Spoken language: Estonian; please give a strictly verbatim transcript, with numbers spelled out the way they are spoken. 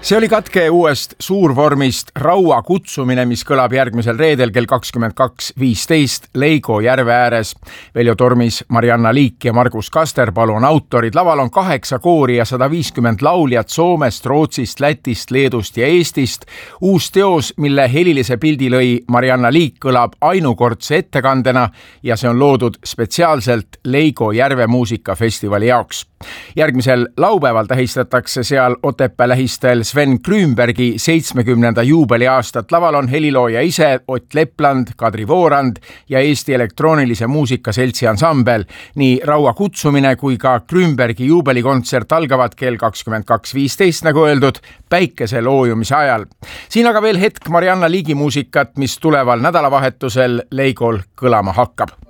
See oli katke uuest suurvormist Raua kutsumine, mis kõlab järgmisel reedel kell kakskümmend kaks viisteist Leigo järve ääres. Veljo Tormis, Marianna Liik ja Margus Kasterpalu on autorid. Laval on kaheksa koori ja sada viiskümmend lauljat Soomest, Rootsist, Lätist, Leedust ja Eestist. Uus teos, mille helilise pildi lõi Marianna Liik, kõlab ainukordse ettekandena ja see on loodud spetsiaalselt Leigo järve muusikafestivali jaoks. Järgmisel laupäeval tähistatakse seal Otepää lähistel Sven Grünbergi seitsmekümnenda juubeli aastat. Laval on helilooja ise Ott Lepland, Kadri Voorand ja Eesti elektroonilise muusika seltsi ansambel. Nii Raua kutsumine kui ka Grünbergi juubelikontsert algavad kell kakskümmend kaks viisteist, nagu öeldud, päikese loojumise ajal. Siin aga veel hetk Marianna Liigi muusikat, mis tuleval nädalavahetusel Leigol kõlama hakkab.